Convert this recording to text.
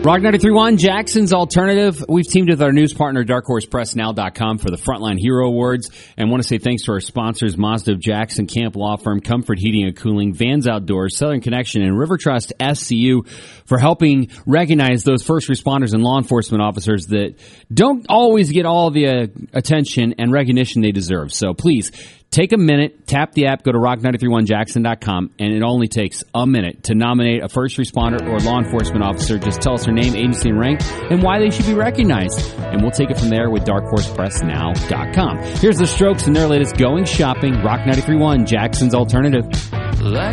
Rock 93.1, Jackson's Alternative. We've teamed with our news partner, DarkHorsePressNow.com, for the Frontline Hero Awards, and want to say thanks to our sponsors, Mazda of Jackson, Camp Law Firm, Comfort Heating and Cooling, Vans Outdoors, Southern Connection, and River Trust SCU for helping recognize those first responders and law enforcement officers that don't always get all the attention and recognition they deserve. So please, take a minute, tap the app, go to rock931jackson.com, and it only takes a minute to nominate a first responder or law enforcement officer. Just tell us their name, agency, and rank, and why they should be recognized. And we'll take it from there with darkhorsepressnow.com. Here's the Strokes and their latest Going Shopping, Rock 93.1, Jackson's Alternative. Like